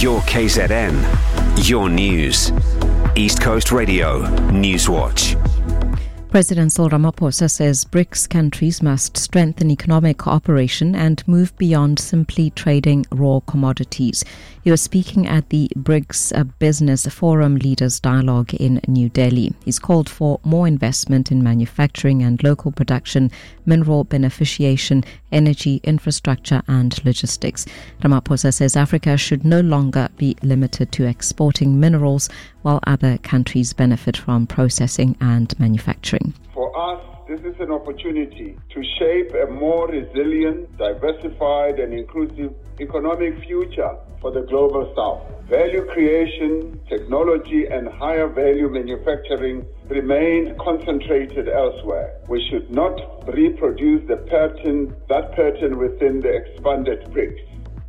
Your KZN, your news. East Coast Radio, Newswatch. President Cyril Ramaphosa says BRICS countries must strengthen economic cooperation and move beyond simply trading raw commodities. He was speaking at the BRICS Business Forum Leaders Dialogue in New Delhi. He's called for more investment in manufacturing and local production, mineral beneficiation, energy, infrastructure and logistics. Ramaphosa says Africa should no longer be limited to exporting minerals while other countries benefit from processing and manufacturing. For us, this is an opportunity to shape a more resilient, diversified and inclusive economic future for the global south. Value creation, technology and higher value manufacturing remain concentrated elsewhere. We should not reproduce that pattern within the expanded BRICS.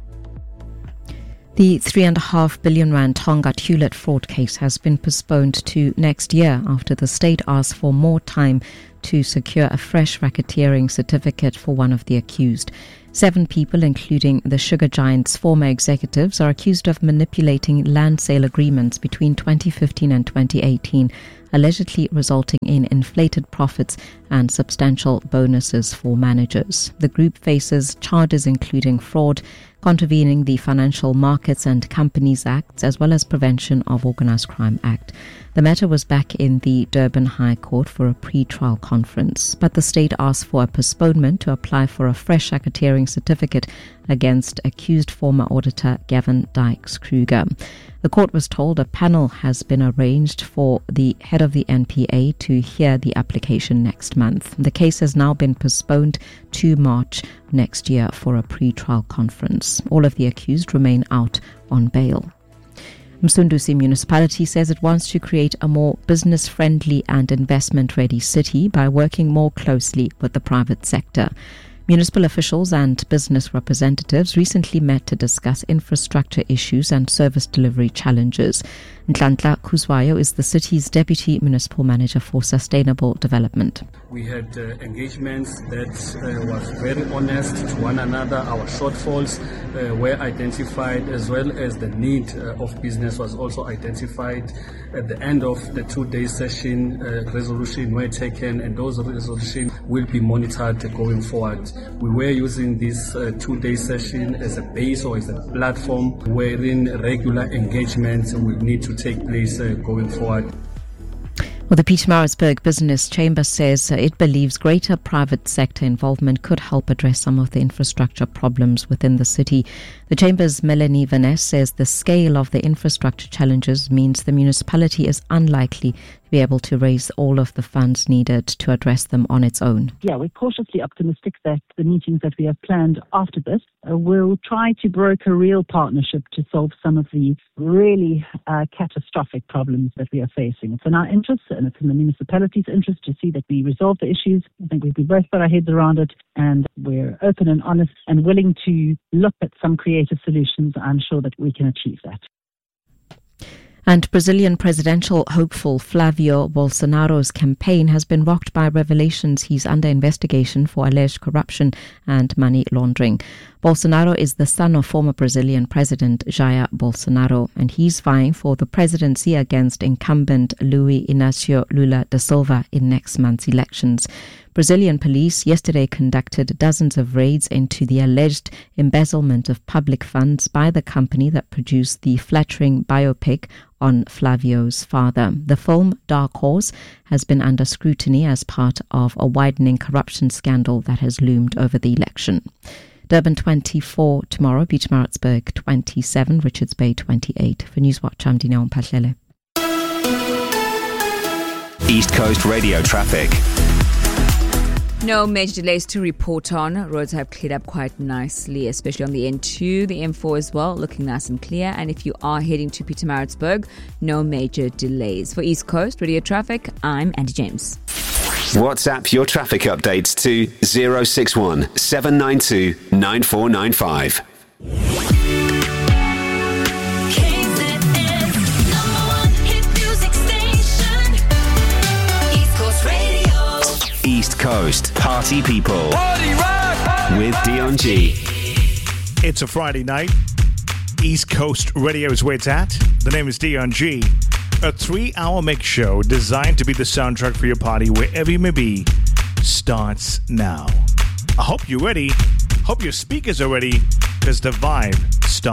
The R3.5 billion Tonga Hewlett fraud case has been postponed to next year after the state asked for more time to secure a fresh racketeering certificate for one of the accused. 7 people, including the sugar giant's former executives, are accused of manipulating land sale agreements between 2015 and 2018, allegedly resulting in inflated profits and substantial bonuses for managers. The group faces charges including fraud, contravening the Financial Markets and Companies Act, as well as Prevention of Organised Crime Act. The matter was back in the Durban High Court for a pre-trial conference, but the state asked for a postponement to apply for a fresh racketeering certificate against accused former auditor Gavin Dykes-Kruger. The court was told a panel has been arranged for the head of the NPA to hear the application next month. The case has now been postponed to March next year for a pre-trial conference. All of the accused remain out on bail. Msunduzi Municipality says it wants to create a more business-friendly and investment-ready city by working more closely with the private sector. Municipal officials and business representatives recently met to discuss infrastructure issues and service delivery challenges. Nhlanhla Khuzwayo is the city's Deputy Municipal Manager for Sustainable Development. We had engagements that was very honest to one another. Our shortfalls were identified, as well as the need of business was also identified. At the end of the 2-day session, resolutions were taken, and those resolutions will be monitored going forward. We were using this 2-day session as a base or as a platform wherein regular engagements will need to take place going forward. Well, the Pietermaritzburg Business Chamber says it believes greater private sector involvement could help address some of the infrastructure problems within the city. The Chamber's Melanie Vaness says the scale of the infrastructure challenges means the municipality is unlikely to be able to raise all of the funds needed to address them on its own. Yeah, we're cautiously optimistic that the meetings that we have planned after this will try to broker real partnership to solve some of the really catastrophic problems that we are facing. It's in our interest and it's in the municipality's interest to see that we resolve the issues. I think we've both put our heads around it and we're open and honest and willing to look at some creative solutions. I'm sure that we can achieve that. And Brazilian presidential hopeful Flavio Bolsonaro's campaign has been rocked by revelations he's under investigation for alleged corruption and money laundering. Bolsonaro is the son of former Brazilian President Jair Bolsonaro, and he's vying for the presidency against incumbent Luiz Inácio Lula da Silva in next month's elections. Brazilian police yesterday conducted dozens of raids into the alleged embezzlement of public funds by the company that produced the flattering biopic on Flavio's father. The film Dark Horse has been under scrutiny as part of a widening corruption scandal that has loomed over the election. Durban 24 tomorrow, Pietermaritzburg 27, Richards Bay 28. For Newswatch, I'm Dineo Mpahlele. East Coast Radio traffic. No major delays to report on. Roads have cleared up quite nicely, especially on the N2, the M4 as well, looking nice and clear. And if you are heading to Pietermaritzburg, no major delays. For East Coast Radio Traffic, I'm Andy James. WhatsApp your traffic updates to 061 792 9495. East Coast Party People. Party rock! With Dion G. It's a Friday night. East Coast Radio is where it's at. The name is Dion G. A 3-hour mix show designed to be the soundtrack for your party wherever you may be starts now. I hope you're ready. Hope your speakers are ready, because the vibe starts